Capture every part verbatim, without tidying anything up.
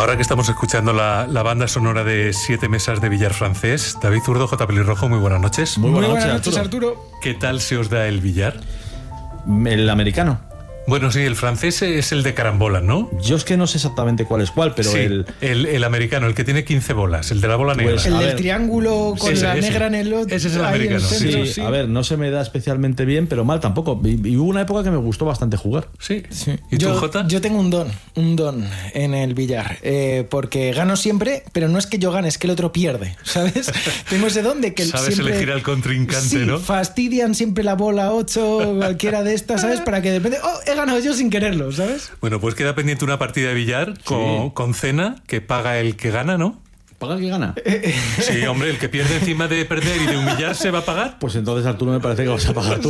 Ahora que estamos escuchando la, la banda sonora de Siete Mesas de Billar Francés, David Zurdo, J. Pelirrojo, muy buenas noches. Muy buenas, muy buenas noches, noches, Arturo. Arturo. ¿Qué tal se os da el billar? El americano. Bueno, sí, el francés es el de carambola, ¿no? Yo es que no sé exactamente cuál es cuál, pero sí, el... el... el americano, el que tiene quince bolas, el de la bola negra. Pues, el a del ver, triángulo con ese, la ese. negra en el otro. Ese es el ahí en americano, centro, Sí, a ver, no se me da especialmente bien, pero mal tampoco. Y, y hubo una época que me gustó bastante jugar. Sí. Sí. ¿Y yo, tú, Jota? Yo tengo un don, un don en el billar, eh, porque gano siempre, pero no es que yo gane, es que el otro pierde, ¿sabes? Tengo ese don de que Sabes siempre... elegir al contrincante, sí, ¿no? fastidian siempre la bola ocho, cualquiera de estas, ¿sabes? Para que depende... Oh, he ganado yo sin quererlo, ¿sabes? Bueno, pues queda pendiente una partida de billar con, Sí. con cena que paga el que gana, ¿no? ¿Paga el que gana? Sí, hombre, el que pierde encima de perder y de humillarse va a pagar. Pues entonces, Arturo, me parece que vas a pagar tú.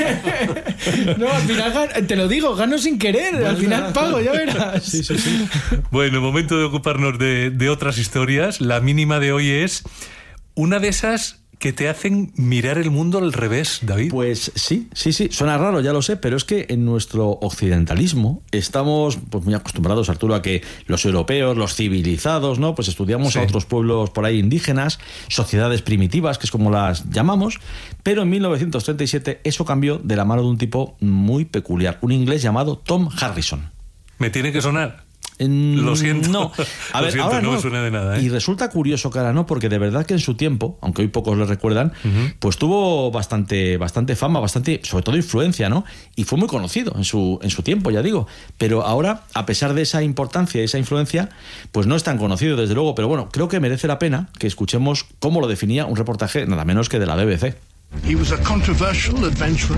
No, al final, gan- te lo digo, gano sin querer, Bueno, al final nada. pago, ya verás. Sí, sí, sí. Bueno, momento de ocuparnos de, de otras historias. La mínima de hoy es una de esas que te hacen mirar el mundo al revés, David. Pues sí, sí, sí, suena raro, ya lo sé, pero es que en nuestro occidentalismo estamos pues muy acostumbrados, Arturo, a que los europeos, los civilizados, ¿no? Pues estudiamos Sí. a otros pueblos por ahí indígenas, sociedades primitivas, que es como las llamamos, pero en mil novecientos treinta y siete eso cambió de la mano de un tipo muy peculiar, un inglés llamado Tom Harrison. Me tiene que sonar. Mm, Lo siento. No, a Lo ver, siento, ahora no no. me suena de nada, ¿eh? Y resulta curioso que ahora no, porque de verdad que en su tiempo, aunque hoy pocos le recuerdan, pues tuvo bastante, bastante fama, bastante, sobre todo influencia, ¿no? Y fue muy conocido en su, en su tiempo, ya digo. Pero ahora, a pesar de esa importancia y esa influencia, pues no es tan conocido, desde luego. Pero bueno, creo que merece la pena que escuchemos cómo lo definía un reportaje nada menos que de la B B C. He was a controversial adventurer,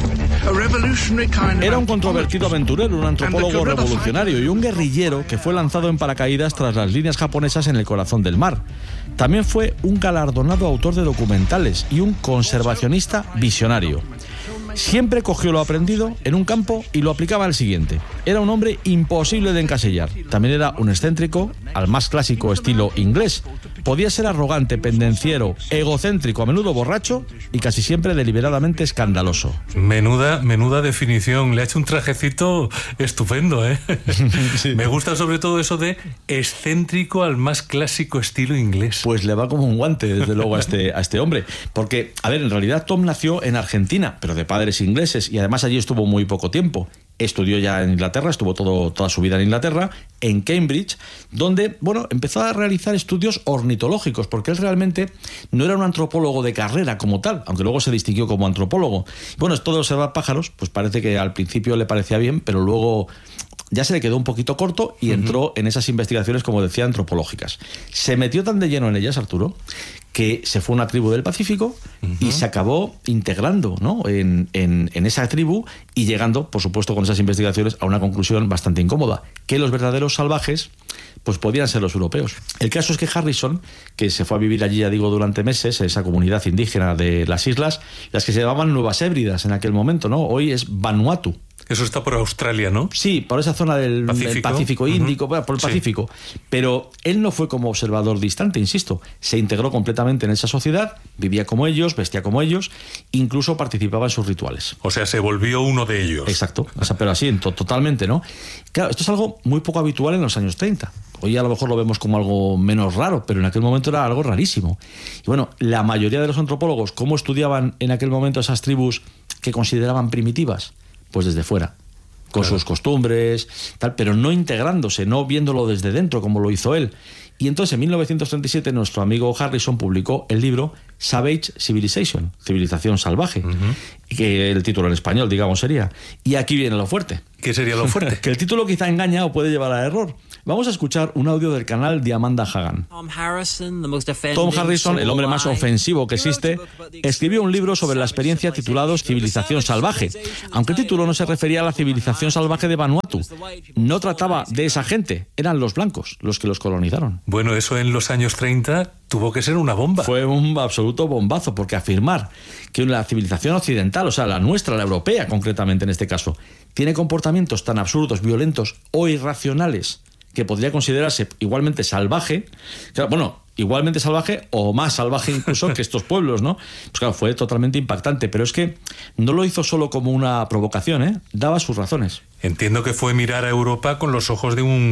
a revolutionary kind of Era un controvertido aventurero, un antropólogo revolucionario y un guerrillero que fue lanzado en paracaídas tras las líneas japonesas en el corazón del mar. También fue un galardonado autor de documentales y un conservacionista visionario. Siempre cogió lo aprendido en un campo y lo aplicaba al siguiente. Era un hombre imposible de encasillar. También era un excéntrico, al más clásico estilo inglés. Podía ser arrogante, pendenciero, egocéntrico, a menudo borracho y casi siempre deliberadamente escandaloso. Menuda, menuda definición. Le ha hecho un trajecito estupendo, ¿eh? Sí. Me gusta sobre todo eso de excéntrico al más clásico estilo inglés. Pues le va como un guante, desde luego, a este, a este hombre. Porque, a ver, en realidad Tom nació en Argentina, pero de padres ingleses, y además allí estuvo muy poco tiempo. Estudió ya en Inglaterra, estuvo todo, toda su vida en Inglaterra, en Cambridge, donde, bueno, empezó a realizar estudios ornitológicos, porque él realmente no era un antropólogo de carrera como tal, aunque luego se distinguió como antropólogo. Bueno, esto de observar pájaros, pues parece que al principio le parecía bien, pero luego ya se le quedó un poquito corto y entró uh-huh. en esas investigaciones, como decía, antropológicas. Se metió tan de lleno en ellas, Arturo, que se fue a una tribu del Pacífico uh-huh. y se acabó integrando, ¿no? en, en, en esa tribu y llegando, por supuesto, con esas investigaciones a una conclusión bastante incómoda, que los verdaderos salvajes pues podían ser los europeos. El caso es que Harrison, que se fue a vivir allí, ya digo, durante meses, esa comunidad indígena de las islas, las que se llamaban Nuevas Hébridas en aquel momento, ¿no? Hoy es Vanuatu. Eso está por Australia, ¿no? Sí, por esa zona del Pacífico, del Pacífico Índico, uh-huh. por el Pacífico. Sí. Pero él no fue como observador distante, insisto. Se integró completamente en esa sociedad, vivía como ellos, vestía como ellos, incluso participaba en sus rituales. O sea, se volvió uno de ellos. Exacto, o sea, pero así, to- totalmente, ¿no? Claro, esto es algo muy poco habitual en los años treinta. Hoy a lo mejor lo vemos como algo menos raro, pero en aquel momento era algo rarísimo. Y bueno, la mayoría de los antropólogos, ¿cómo estudiaban en aquel momento esas tribus que consideraban primitivas? Pues desde fuera, con claro. sus costumbres, tal, pero no integrándose, no viéndolo desde dentro como lo hizo él. Y entonces en mil novecientos treinta y siete nuestro amigo Harrison publicó el libro Savage Civilization, Civilización Salvaje, uh-huh. que el título en español, digamos, sería. Y aquí viene lo fuerte. ¿Qué sería lo fuerte? Que el título quizá engaña o puede llevar a error. Vamos a escuchar un audio del canal de Amanda Hagan. Tom Harrison, the most Tom Harrison, el hombre más ofensivo que existe, escribió un libro sobre la experiencia titulado Civilización Salvaje, aunque el título no se refería a la civilización salvaje de Vanuatu. No trataba de esa gente, eran los blancos los que los colonizaron. Bueno, eso en los años treinta tuvo que ser una bomba. Fue un absoluto bombazo, porque afirmar que la civilización occidental, o sea, la nuestra, la europea concretamente en este caso, tiene comportamientos tan absurdos, violentos o irracionales que podría considerarse igualmente salvaje, claro, bueno, igualmente salvaje o más salvaje incluso que estos pueblos, ¿no? Pues claro, fue totalmente impactante, pero es que no lo hizo solo como una provocación, ¿eh? Daba sus razones. Entiendo que fue mirar a Europa con los ojos de un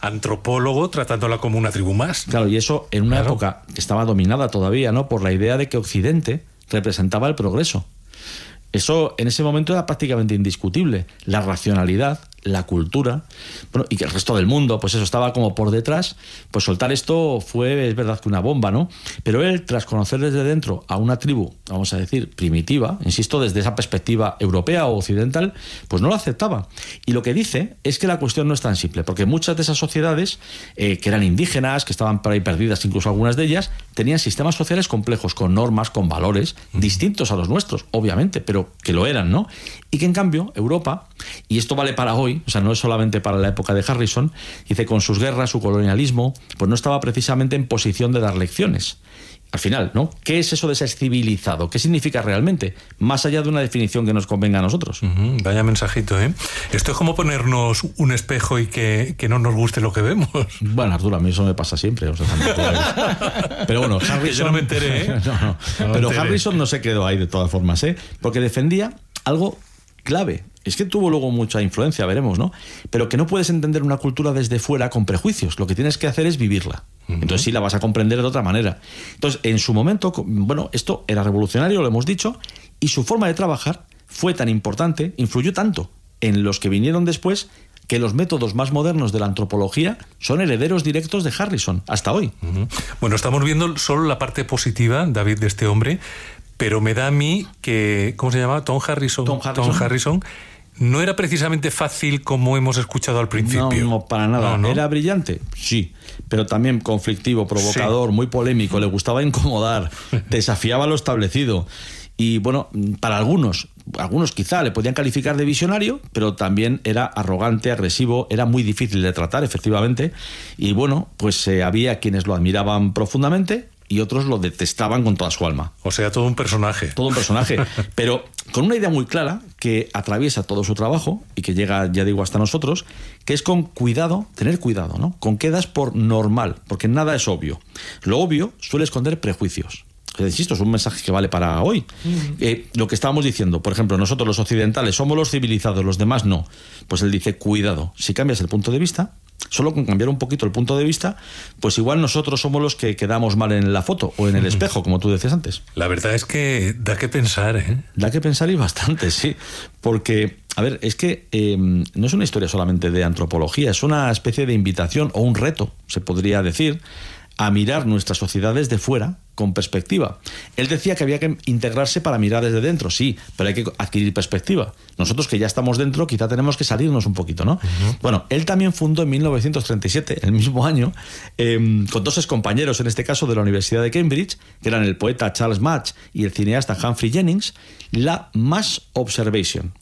antropólogo tratándola como una tribu más. Claro, y eso en una Claro. época que estaba dominada todavía, ¿no?, por la idea de que Occidente representaba el progreso. Eso en ese momento era prácticamente indiscutible. La racionalidad, la cultura, bueno, y que el resto del mundo, pues eso estaba como por detrás. Pues soltar esto fue, es verdad que una bomba, ¿no? Pero él, tras conocer desde dentro a una tribu, vamos a decir, primitiva, insisto, desde esa perspectiva europea o occidental, pues no lo aceptaba. Y lo que dice es que la cuestión no es tan simple, porque muchas de esas sociedades, eh, que eran indígenas, que estaban por ahí perdidas, incluso algunas de ellas, tenían sistemas sociales complejos, con normas, con valores, uh-huh. distintos a los nuestros, obviamente, pero que lo eran, ¿no? Y que en cambio, Europa, y esto vale para hoy, o sea, no es solamente para la época de Harrison, dice, con sus guerras, su colonialismo, pues no estaba precisamente en posición de dar lecciones. Al final, ¿no? ¿Qué es eso de ser civilizado? ¿Qué significa realmente? Más allá de una definición que nos convenga a nosotros. Uh-huh, vaya mensajito, ¿eh? Esto es como ponernos un espejo y que, que no nos guste lo que vemos. Bueno, Arturo, a mí eso me pasa siempre. O sea, es... Pero bueno, Harrison... Que yo no me enteré, ¿eh? no, no. No Pero enteré. Harrison no se quedó ahí de todas formas, ¿eh? Porque defendía algo clave. Es que tuvo luego mucha influencia, veremos, ¿no? Pero que no puedes entender una cultura desde fuera con prejuicios. Lo que tienes que hacer es vivirla. Uh-huh. Entonces sí la vas a comprender de otra manera. Entonces, en su momento, bueno, esto era revolucionario, lo hemos dicho, y su forma de trabajar fue tan importante, influyó tanto en los que vinieron después, que los métodos más modernos de la antropología son herederos directos de Harrison, hasta hoy. Uh-huh. Bueno, estamos viendo solo la parte positiva, David, de este hombre, pero me da a mí que, ¿cómo se llama? Tom Harrison. Tom Harrison. Tom Harrison. No era precisamente fácil como hemos escuchado al principio. No, no para nada. No, ¿no? ¿Era brillante? Sí, pero también conflictivo, provocador, sí. muy polémico, le gustaba incomodar, desafiaba lo establecido. Y bueno, para algunos, algunos quizá le podían calificar de visionario, pero también era arrogante, agresivo, era muy difícil de tratar, efectivamente. Y bueno, pues eh, había quienes lo admiraban profundamente y otros lo detestaban con toda su alma. O sea, todo un personaje. Todo un personaje, pero con una idea muy clara que atraviesa todo su trabajo y que llega, ya digo, hasta nosotros, que es con cuidado, tener cuidado, ¿no? Con qué das por normal, porque nada es obvio. Lo obvio suele esconder prejuicios. Insisto, es un mensaje que vale para hoy. Uh-huh. Eh, lo que estábamos diciendo, por ejemplo, nosotros los occidentales somos los civilizados, los demás no. Pues él dice, cuidado, si cambias el punto de vista, solo con cambiar un poquito el punto de vista, pues igual nosotros somos los que quedamos mal en la foto o en el espejo, como tú decías antes. La verdad es que da que pensar, ¿eh? Da que pensar y bastante, sí. Porque, a ver, es que eh, no es una historia solamente de antropología, es una especie de invitación o un reto, se podría decir, a mirar nuestras sociedades de fuera con perspectiva. Él decía que había que integrarse para mirar desde dentro, sí, pero hay que adquirir perspectiva. Nosotros que ya estamos dentro, quizá tenemos que salirnos un poquito, ¿no? Uh-huh. Bueno, él también fundó en mil novecientos treinta y siete, el mismo año, eh, con dos excompañeros, en este caso de la Universidad de Cambridge, que eran el poeta Charles Mudge y el cineasta Humphrey Jennings, la Mass Observation.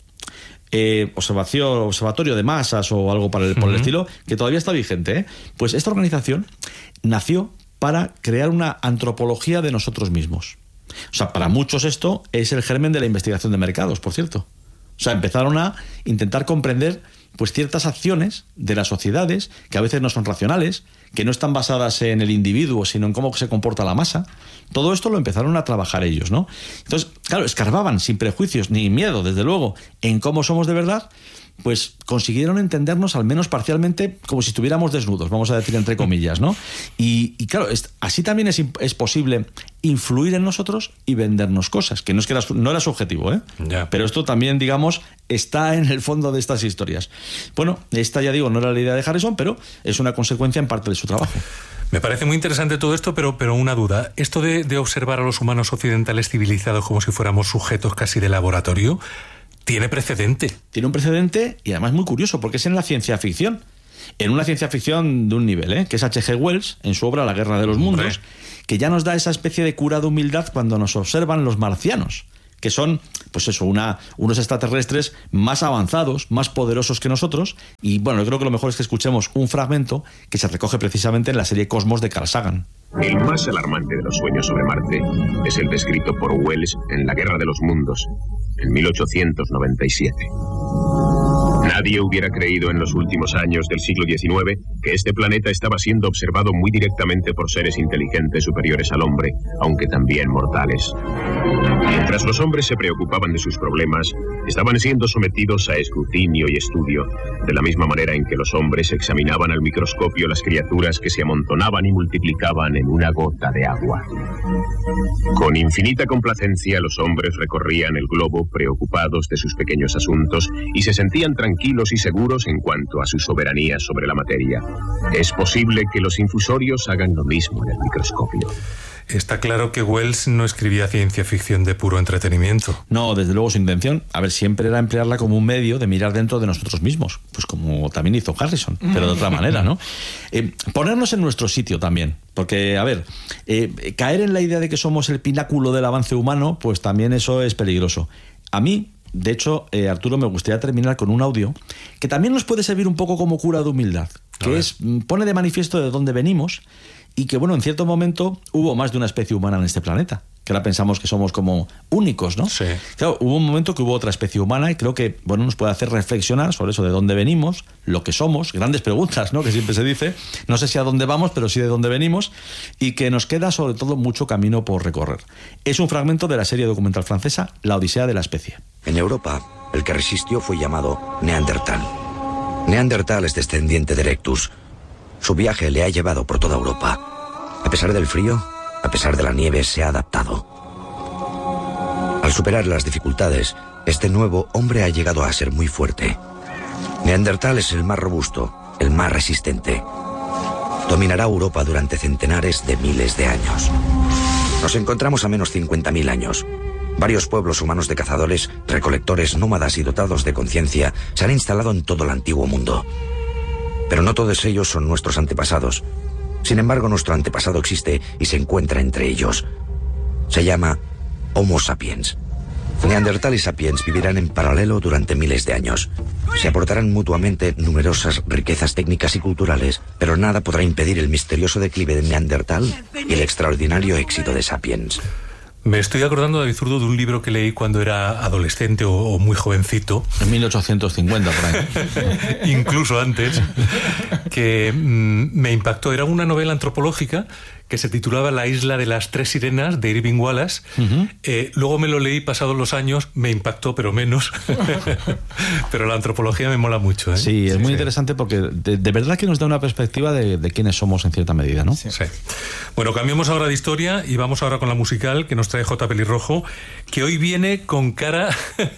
Eh, observación, observatorio de masas o algo para el, por el uh-huh. estilo, que todavía está vigente, ¿eh? Pues esta organización nació para crear una antropología de nosotros mismos. O sea, para muchos esto es el germen de la investigación de mercados, por cierto. O sea, empezaron a intentar comprender pues ciertas acciones de las sociedades que a veces no son racionales, que no están basadas en el individuo, sino en cómo se comporta la masa. Todo esto lo empezaron a trabajar ellos, ¿no? Entonces, claro, escarbaban sin prejuicios ni miedo, desde luego, en cómo somos de verdad, pues consiguieron entendernos al menos parcialmente como si estuviéramos desnudos, vamos a decir entre comillas, ¿no? Y, y claro, es, así también es, es posible influir en nosotros y vendernos cosas, que no es que era, no era su objetivo, ¿eh? Ya. Pero esto también, digamos, está en el fondo de estas historias. Bueno, esta ya digo, no era la idea de Harrison, pero es una consecuencia en parte de su trabajo. Me parece muy interesante todo esto, pero, pero una duda. Esto de, de observar a los humanos occidentales civilizados como si fuéramos sujetos casi de laboratorio, tiene precedente. Tiene un precedente y además muy curioso, porque es en la ciencia ficción. En una ciencia ficción de un nivel, ¿eh? Que es H G Wells, en su obra La Guerra de los Mundos, Hombre. que ya nos da esa especie de cura de humildad cuando nos observan los marcianos, que son, pues eso, una, unos extraterrestres más avanzados, más poderosos que nosotros. Y bueno, yo creo que lo mejor es que escuchemos un fragmento que se recoge precisamente en la serie Cosmos de Carl Sagan. El más alarmante de los sueños sobre Marte es el descrito por Wells en La Guerra de los Mundos, en mil ochocientos noventa y siete. Nadie hubiera creído en los últimos años del siglo diecinueve que este planeta estaba siendo observado muy directamente por seres inteligentes superiores al hombre, aunque también mortales. Mientras los hombres se preocupaban de sus problemas, estaban siendo sometidos a escrutinio y estudio, de la misma manera en que los hombres examinaban al microscopio las criaturas que se amontonaban y multiplicaban en una gota de agua. Con infinita complacencia, los hombres recorrían el globo preocupados de sus pequeños asuntos y se sentían tranquilos y seguros en cuanto a su soberanía sobre la materia. Es posible que los infusorios hagan lo mismo en el microscopio. Está claro que Wells no escribía ciencia ficción de puro entretenimiento. No, desde luego su intención, a ver, siempre era emplearla como un medio de mirar dentro de nosotros mismos, pues como también hizo Harrison, pero de otra manera, ¿no? Eh, ponernos en nuestro sitio también, porque, a ver, eh, caer en la idea de que somos el pináculo del avance humano, pues también eso es peligroso. A mí, de hecho, eh, Arturo, me gustaría terminar con un audio que también nos puede servir un poco como cura de humildad, que es, pone de manifiesto de dónde venimos y que, bueno, en cierto momento hubo más de una especie humana en este planeta, que ahora pensamos que somos como únicos, ¿no? Sí. Claro, hubo un momento que hubo otra especie humana y creo que, bueno, nos puede hacer reflexionar sobre eso, de dónde venimos, lo que somos, grandes preguntas, ¿no?, que siempre se dice, no sé si a dónde vamos, pero sí de dónde venimos, y que nos queda sobre todo mucho camino por recorrer. Es un fragmento de la serie documental francesa La Odisea de la especie. En Europa, el que resistió fue llamado Neandertal. Neandertal es descendiente de Erectus. Su viaje le ha llevado por toda Europa. A pesar del frío, a pesar de la nieve, se ha adaptado. Al superar las dificultades, este nuevo hombre ha llegado a ser muy fuerte. Neandertal es el más robusto, el más resistente. Dominará Europa durante centenares de miles de años. Nos encontramos a menos cincuenta mil años. Varios pueblos humanos de cazadores, recolectores, nómadas y dotados de conciencia se han instalado en todo el antiguo mundo. Pero no todos ellos son nuestros antepasados. Sin embargo, nuestro antepasado existe y se encuentra entre ellos. Se llama Homo sapiens. Neandertal y sapiens vivirán en paralelo durante miles de años. Se aportarán mutuamente numerosas riquezas técnicas y culturales, pero nada podrá impedir el misterioso declive de Neandertal y el extraordinario éxito de sapiens. Me estoy acordando, David Zurdo, de un libro que leí cuando era adolescente o, o muy jovencito. En mil ochocientos cincuenta, por ahí. Incluso antes, que mmm, me impactó. Era una novela antropológica que se titulaba La isla de las tres sirenas, de Irving Wallace. Uh-huh. Eh, luego me lo leí pasados los años, me impactó, pero menos. Pero la antropología me mola mucho, ¿eh? Sí, es sí, muy sí. interesante porque de, de verdad que nos da una perspectiva de, de quiénes somos en cierta medida, ¿no? Sí. sí. Bueno, cambiamos ahora de historia y vamos ahora con la musical que nos trae J. Pelirrojo, que hoy viene con cara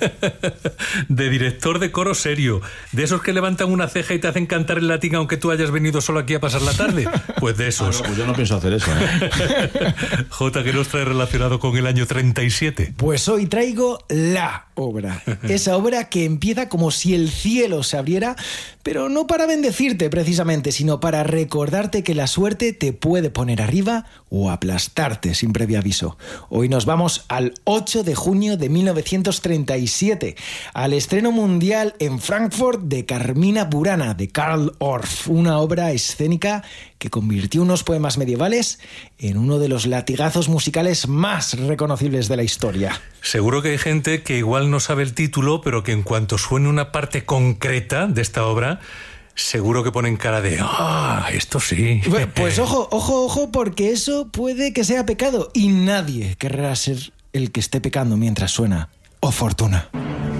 de director de coro serio, de esos que levantan una ceja y te hacen cantar en latín aunque tú hayas venido solo aquí a pasar la tarde. Pues de esos. Ah, no, pues yo no pienso hacer eso. ¿eh? J, ¿qué nos trae relacionado con el año treinta y siete? Pues hoy traigo la obra. Esa obra que empieza como si el cielo se abriera, pero no para bendecirte precisamente, sino para recordarte que la suerte te puede poner arriba o aplastarte sin previo aviso. Hoy nos vamos al ocho de junio de mil novecientos treinta y siete, al estreno mundial en Frankfurt de Carmina Burana, de Karl Orff, una obra escénica que convirtió unos poemas medievales en uno de los latigazos musicales más reconocibles de la historia. Seguro que hay gente que igual no sabe el título, pero que en cuanto suene una parte concreta de esta obra, seguro que ponen cara de ¡ah, esto sí! Pues ojo, ojo, ojo, porque eso puede que sea pecado y nadie querrá ser el que esté pecando mientras suena ¡Oh, fortuna!